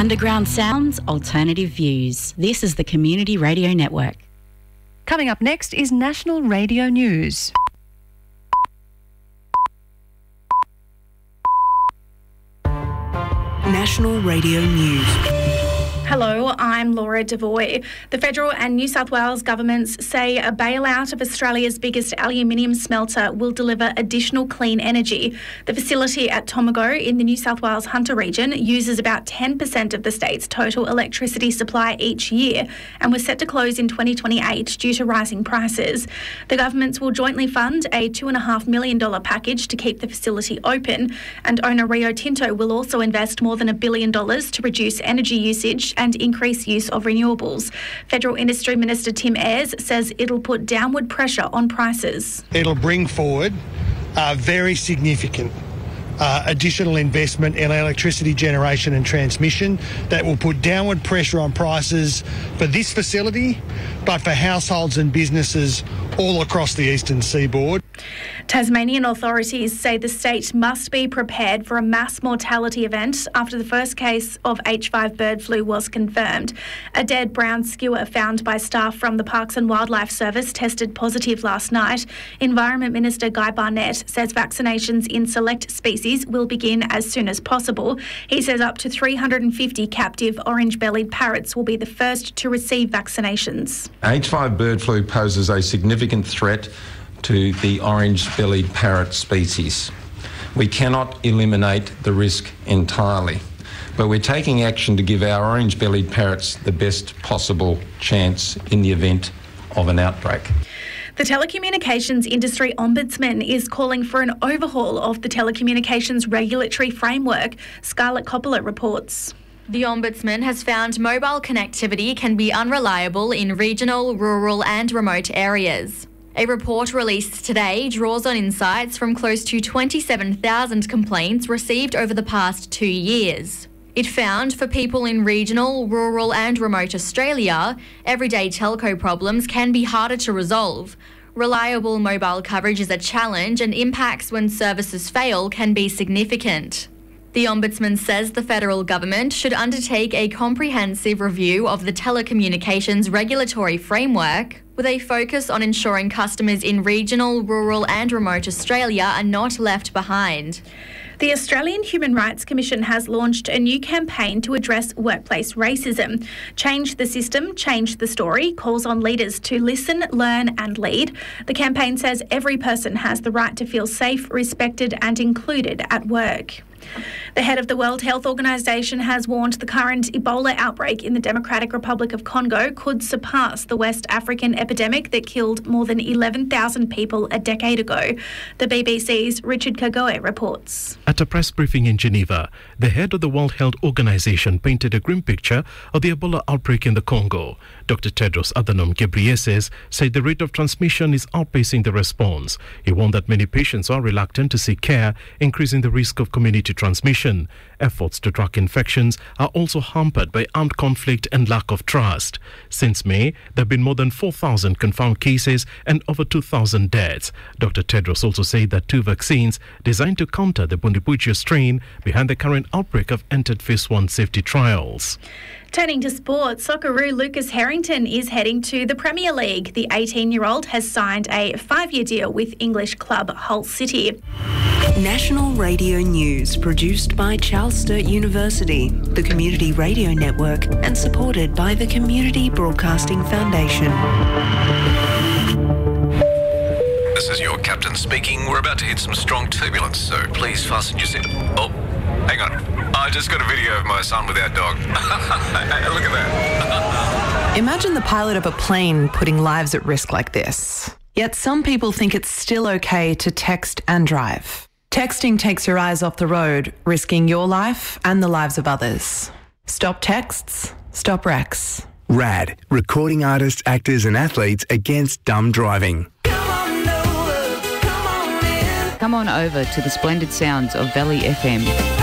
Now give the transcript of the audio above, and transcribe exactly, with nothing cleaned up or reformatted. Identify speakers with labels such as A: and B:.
A: Underground sounds, alternative views. This is the Community Radio Network.
B: Coming up next is National Radio News.
C: National Radio News.
D: Hello, I'm Laura Devoy. The federal and New South Wales governments say a bailout of Australia's biggest aluminium smelter will deliver additional clean energy. The facility at Tomago in the New South Wales Hunter region uses about ten percent of the state's total electricity supply each year and was set to close in twenty twenty-eight due to rising prices. The governments will jointly fund a two point five million dollars package to keep the facility open, and owner Rio Tinto will also invest more than a billion dollars to reduce energy usage and increase use of renewables. Federal Industry Minister Tim Ayres says it'll put downward pressure on prices.
E: It'll bring forward uh, very significant uh, additional investment in electricity generation and transmission that will put downward pressure on prices for this facility, but for households and businesses all across the eastern seaboard.
D: Tasmanian authorities say the state must be prepared for a mass mortality event after the first case of H five bird flu was confirmed. A dead brown skua found by staff from the Parks and Wildlife Service tested positive last night. Environment Minister Guy Barnett says vaccinations in select species will begin as soon as possible. He says up to three hundred fifty captive orange-bellied parrots will be the first to receive vaccinations.
F: H five bird flu poses a significant threat to the orange-bellied parrot species. We cannot eliminate the risk entirely, but we're taking action to give our orange-bellied parrots the best possible chance in the event of an outbreak.
D: The Telecommunications Industry Ombudsman is calling for an overhaul of the telecommunications regulatory framework. Scarlett Coppola reports.
G: The Ombudsman has found mobile connectivity can be unreliable in regional, rural and remote areas. A report released today draws on insights from close to twenty-seven thousand complaints received over the past two years. It found for people in regional, rural and remote Australia, everyday telco problems can be harder to resolve. Reliable mobile coverage is a challenge and impacts when services fail can be significant. The Ombudsman says the federal government should undertake a comprehensive review of the telecommunications regulatory framework with a focus on ensuring customers in regional, rural and remote Australia are not left behind.
D: The Australian Human Rights Commission has launched a new campaign to address workplace racism. Change the system, change the story calls on leaders to listen, learn and lead. The campaign says every person has the right to feel safe, respected and included at work. The head of the World Health Organization has warned the current Ebola outbreak in the Democratic Republic of Congo could surpass the West African epidemic that killed more than eleven thousand people a decade ago. The B B C's Richard Kagoe reports.
H: At a press briefing in Geneva, the head of the World Health Organization painted a grim picture of the Ebola outbreak in the Congo. Doctor Tedros Adhanom Ghebreyesus said the rate of transmission is outpacing the response. He warned that many patients are reluctant to seek care, increasing the risk of community transmission. Efforts to track infections are also hampered by armed conflict and lack of trust. Since May, there have been more than four thousand confirmed cases and over two thousand deaths. Doctor Tedros also said that two vaccines designed to counter the Bundibugyo strain behind the current outbreak have entered phase one safety trials.
D: Turning to sport, Socceroo Lucas Harrington is heading to the Premier League. The eighteen-year-old has signed a five-year deal with English club Hull City.
C: National Radio News, produced by Charles Sturt University, the Community Radio Network, and supported by the Community Broadcasting Foundation.
I: This is your captain speaking. We're about to hit some strong turbulence, so please fasten your seat. Oh, hang on. I just got a video of my son with our dog. Look at that.
J: Imagine the pilot of a plane putting lives at risk like this. Yet some people think it's still okay to text and drive. Texting takes your eyes off the road, risking your life and the lives of others. Stop texts, stop wrecks.
K: RAD, recording artists, actors and athletes against dumb driving.
L: Come on over to the splendid sounds of Valley F M.